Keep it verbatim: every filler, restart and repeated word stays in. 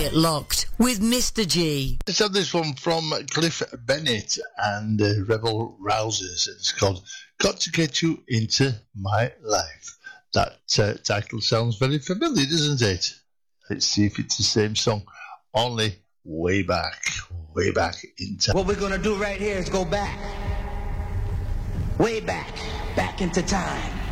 Get Locked with Mister G. Let's have this one from Cliff Bennett and uh, Rebel Rousers. It's called Got to Get You Into My Life. That uh, title sounds very familiar, doesn't it? Let's see if it's the same song, only way back, way back in time. What we're going to do right here is go back, way back, back into time.